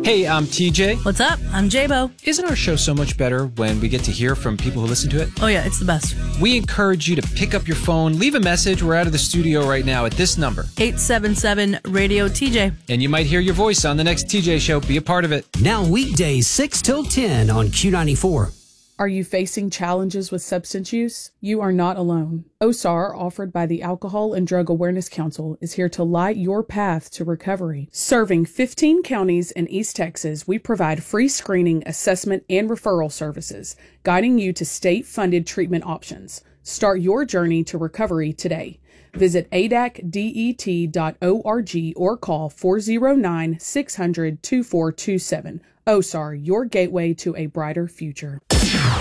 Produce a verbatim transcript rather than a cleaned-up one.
Hey, I'm T J. What's up? I'm J-Bo. Isn't our show so much better when we get to hear from people who listen to it? Oh, yeah, it's the best. We encourage you to pick up your phone, leave a message. We're out of the studio right now at this number. eight seven seven radio T J. And you might hear your voice on the next T J show. Be a part of it. Now weekdays six till ten on Q ninety-four. Are you facing challenges with substance use? You are not alone. O S A R, offered by the Alcohol and Drug Awareness Council, is here to light your path to recovery. Serving fifteen counties in East Texas, we provide free screening, assessment, and referral services, guiding you to state-funded treatment options. Start your journey to recovery today. Visit A D A C D E T dot org or call four oh nine, six hundred, two four two seven. O S A R, your gateway to a brighter future.